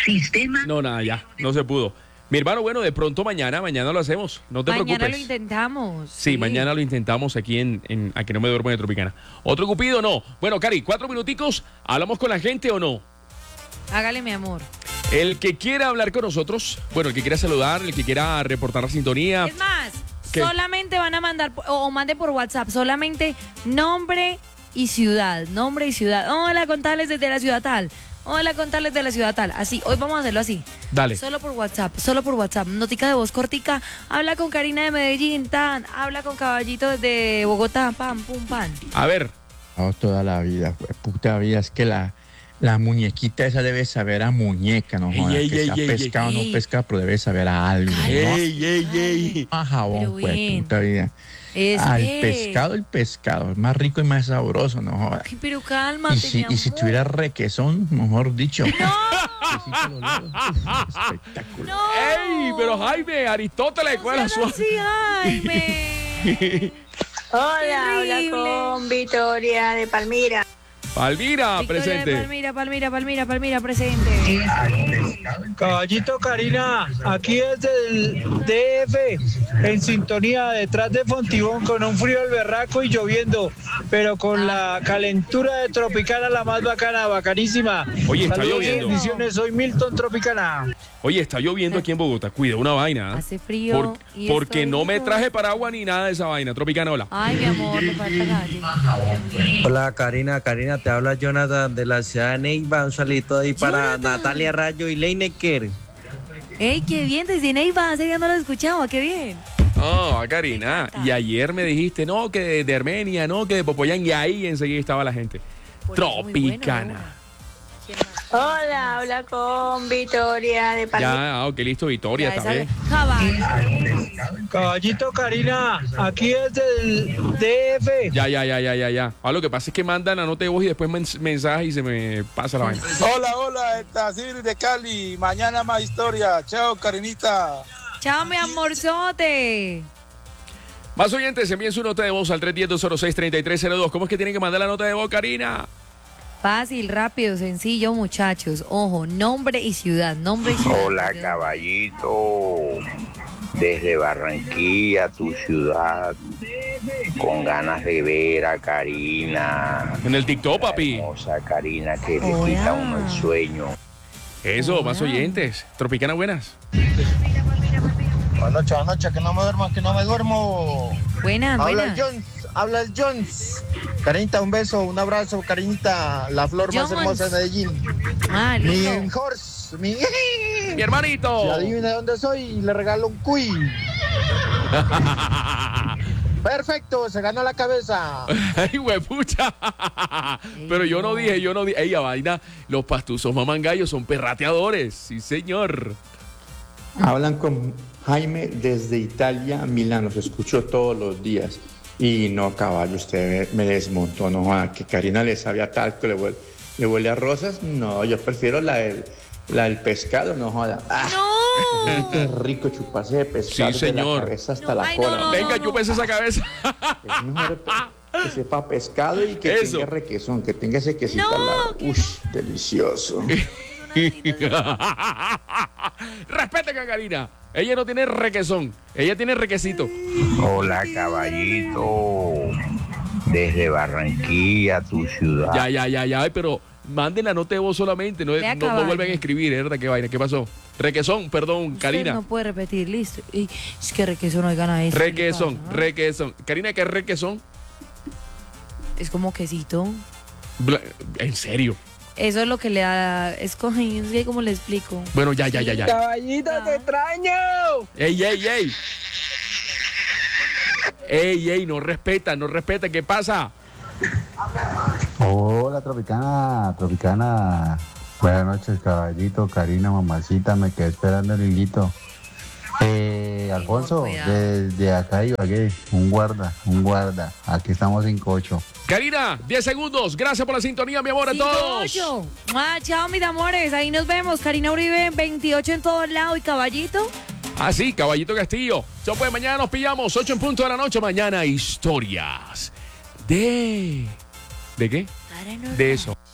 Sistema. No, nada, ya, no se pudo. Mi hermano, bueno, de pronto mañana lo hacemos, no te preocupes. Mañana lo intentamos. Sí, mañana lo intentamos aquí en Aquí no me duermo de Tropicana. ¿Otro cupido? No. Bueno, Cari, 4 minuticos, ¿hablamos con la gente o no? Hágale, mi amor. El que quiera hablar con nosotros, bueno, el que quiera saludar, el que quiera reportar la sintonía. Es más, ¿Qué? solamente van a mandar, o mande por WhatsApp, solamente nombre y ciudad. Nombre y ciudad. Hola, contarles desde la ciudad tal. Hola, contarles de la ciudad tal. Así, hoy vamos a hacerlo así. Dale. Solo por WhatsApp. Notica de voz cortica. Habla con Karina de Medellín, tan. Habla con Caballito desde Bogotá, pam, pum, pam. A ver. Toda la vida, pues, puta vida, es que la muñequita esa debe saber a muñeca, ¿no? Joda, Ey, que ey, sea ey, pescado ey. no pesca, pero debe saber a algo, ¿no? Ey. A jabón, Pero pues, bien. puta vida. Al pescado, el pescado, es más rico y más sabroso, ¿no? Joda. Ay, pero cálmate, Y si tuviera requesón, mejor dicho. ¡No! Espectacular. ¡No! ¡Ey! Pero Jaime, Aristóteles, ¿cuál es sean su...? así, Jaime. Hola, habla Terrible. con Victoria de Palmira. Palmira, Victoria de presente. Palmira, presente. Caballito Karina, aquí desde el DF, en sintonía detrás de Fontibón, con un frío al berraco y lloviendo, pero con la calentura de Tropicana, la más bacana, bacanísima. Oye, está Saludos y lloviendo. bendiciones, soy Milton Tropicana. Oye, está lloviendo aquí en Bogotá. Cuida una vaina. ¿Ah? Hace frío. y Porque estoy no me rico. traje paraguas ni nada de esa vaina. Tropicana, hola. Ay, mi amor, te falta calle. Hola Karina, te habla Jonathan de la ciudad de Neiva, un saludito ahí para Jonathan. Natalia Rayo y Leinecker. Ey, qué bien, desde Neiva, hace día no lo escuchaba, qué bien. Oh, Karina. Y ayer me dijiste, no, que de Armenia, no, que de Popoyán. Y ahí enseguida estaba la gente. Por eso, muy Tropicana. bueno, ¿quién más? Hola, habla con Victoria de Palmira. Ya, ok, listo, Victoria, Ya, está bien. Cabal. Caballito Karina, aquí desde el DF. Ya. Ah, lo que pasa es que mandan la nota de voz y después mensaje y se me pasa la vaina. Hola, esta Siri de Cali. Mañana más historia. Chao, Karinita. Chao, mi amorzote. Más oyentes, envíen su nota de voz al 310-206-3302. ¿Cómo es que tienen que mandar la nota de voz, Karina? Fácil, rápido, sencillo, muchachos. Ojo, nombre y ciudad. Hola, caballito. Desde Barranquilla, tu ciudad. Con ganas de ver a Karina. En el TikTok, papi. Hermosa Karina que le quita a uno el sueño. Eso, más oyentes. Tropicana, buenas. Buenas noches, que no me duermo. Buenas. Habla el Jones. Karinita, un beso, un abrazo, Karinita, la flor más Jones. hermosa de Medellín. Ah, Mi listo. horse, mi hermanito. Si adivina dónde soy, le regalo un cuy. Perfecto, se ganó la cabeza. Ay, huepucha. Pero yo no dije. Ey, a vaina, los pastuzos mamangallos son perrateadores. Sí, señor. Hablan con Jaime desde Italia, Milán, los escucho todos los días. Y no, caballo, usted me desmontó, no, que Karina le sabe a talco, le huele a rosas. No, yo prefiero la del pescado, no joda. ¡No! Qué rico chuparse de pescado. Sí, señor. De la cabeza hasta No, la ay, cola. no. Venga, chúpese esa cabeza. Es mejor que sepa pescado y que Eso. tenga requesón, que tenga ese quesito No, al lado. que Uy, delicioso. Respeten a Karina. Ella no tiene requesón. Ella tiene requesito. Hola, caballito. Desde Barranquilla, tu ciudad. Ya. Ay, pero manden la nota de voz solamente. No vuelven a escribir, ¿eh? ¿Verdad? ¿Qué vaina? ¿Qué pasó? Requesón, perdón, Usted Karina. no puede repetir, listo. Y es que requesón no hay ganas de eso. Requesón. Karina, ¿qué es requesón? Es como quesito. ¿En serio? Eso es lo que le da. Es como, no sé cómo le explico. Bueno, ya. Caballito, te extraño. Ey, no respeta. ¿Qué pasa? Hola, Tropicana. Buenas noches, caballito, Karina, mamacita, me quedé esperando el hilito. Alfonso, desde acá Ibagué, un guarda. Aquí estamos 5-8. Karina, 10 segundos. Gracias por la sintonía, mi amor, a todos. Chao, mis amores. Ahí nos vemos. Karina Uribe, 28 en todos lados. ¿Y Caballito? Ah, sí, Caballito Castillo. Pues mañana nos pillamos, 8 en punto de la noche. Mañana historias de... ¿De qué? De eso.